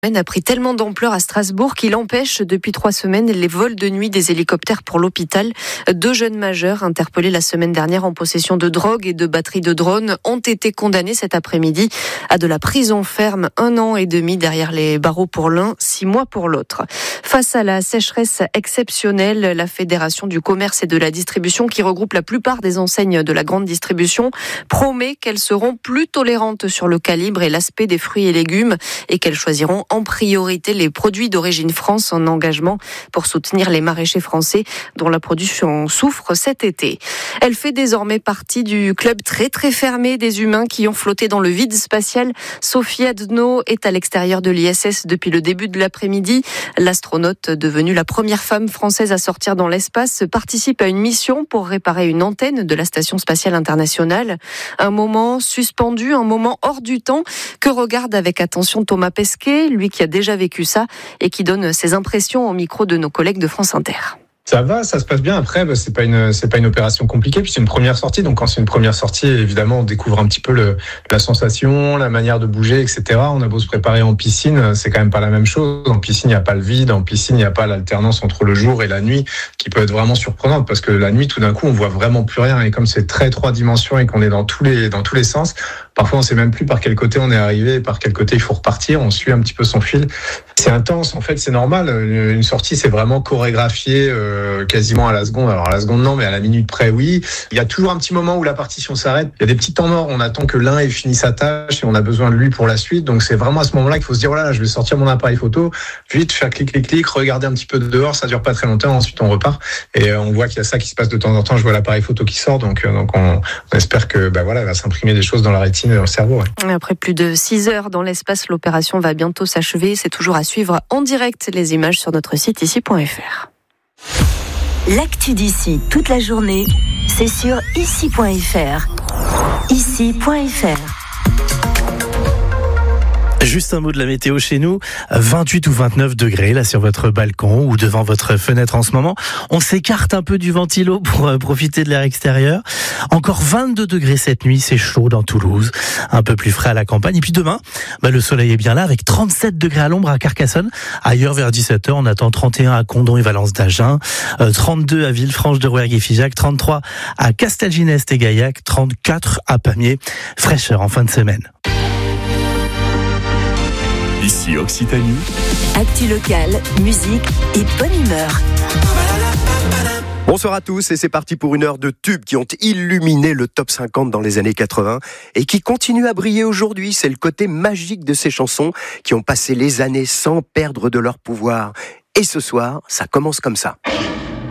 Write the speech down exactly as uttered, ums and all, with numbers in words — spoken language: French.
a pris tellement d'ampleur à Strasbourg qu'il empêche depuis trois semaines les vols de nuit des hélicoptères pour l'hôpital. Deux jeunes majeurs interpellés la semaine dernière en possession de drogue et de batteries de drones ont été condamnés cet après-midi à de la prison ferme, un an et demi derrière les barreaux pour l'un, six mois pour l'autre. Face à la sécheresse exceptionnelle, la Fédération du commerce et de la distribution, qui regroupe la plupart des enseignes de la grande distribution, promet qu'elles seront plus tolérantes sur le calibre et l'aspect des fruits et légumes et qu'elles choisiront en priorité les produits d'origine France, en engagement pour soutenir les maraîchers français dont la production souffre cet été. Elle fait désormais partie du club très très fermé des humains qui ont flotté dans le vide spatial. Sophie Adno est à l'extérieur de l'I S S depuis le début de l'après-midi. L'astronaute, devenue la première femme française à sortir dans l'espace, participe à une mission pour réparer une antenne de la Station spatiale internationale. Un moment suspendu, un moment hors du temps que regarde avec attention Thomas Pesquet, lui qui a déjà vécu ça et qui donne ses impressions au micro de nos collègues de France Inter. Ça va, ça se passe bien. Après, bah, c'est pas une, c'est pas une opération compliquée. Puis c'est une première sortie. Donc quand c'est une première sortie, évidemment, on découvre un petit peu le, la sensation, la manière de bouger, et cetera. On a beau se préparer en piscine, c'est quand même pas la même chose. En piscine, il n'y a pas le vide. En piscine, il n'y a pas l'alternance entre le jour et la nuit, qui peut être vraiment surprenante parce que la nuit, tout d'un coup, on voit vraiment plus rien. Et comme c'est très trois dimensions et qu'on est dans tous les, dans tous les sens, parfois on sait même plus par quel côté on est arrivé, par quel côté il faut repartir. On suit un petit peu son fil. C'est intense. En fait, c'est normal. Une sortie, c'est vraiment chorégraphié. Euh, quasiment à la seconde, alors à la seconde non, mais à la minute près oui. Il y a toujours un petit moment où la partition s'arrête, il y a des petits temps morts, on attend que l'un ait fini sa tâche et on a besoin de lui pour la suite, donc c'est vraiment à ce moment-là qu'il faut se dire voilà, là, je vais sortir mon appareil photo, vite faire clic clic clic, regarder un petit peu dehors, ça dure pas très longtemps, ensuite on repart et on voit qu'il y a ça qui se passe de temps en temps, je vois l'appareil photo qui sort, donc, donc on, on espère que bah voilà, elle va s'imprimer des choses dans la rétine et dans le cerveau. Ouais. Après plus de six heures dans l'espace, l'opération va bientôt s'achever, c'est toujours à suivre en direct, les images sur notre site ici point f r. L'actu d'ici toute la journée, c'est sur ici point f r. ici point f r. Juste un mot de la météo chez nous, vingt-huit ou vingt-neuf degrés là sur votre balcon ou devant votre fenêtre en ce moment. On s'écarte un peu du ventilo pour euh, profiter de l'air extérieur. Encore vingt-deux degrés cette nuit, c'est chaud dans Toulouse, un peu plus frais à la campagne. Et puis demain, bah, le soleil est bien là avec trente-sept degrés à l'ombre à Carcassonne. Ailleurs vers dix-sept heures, on attend trente et un à Condom et Valence d'Agen, euh, trente-deux à Villefranche de Rouergue et Figeac, trente-trois à Castelginest et Gaillac, trente-quatre à Pamiers. Fraîcheur en fin de semaine. Ici Occitanie. Actu locale, musique et bonne humeur. Bonsoir à tous et c'est parti pour une heure de tubes qui ont illuminé le top cinquante dans les années quatre-vingts et qui continuent à briller aujourd'hui. C'est le côté magique de ces chansons qui ont passé les années sans perdre de leur pouvoir. Et ce soir, ça commence comme ça.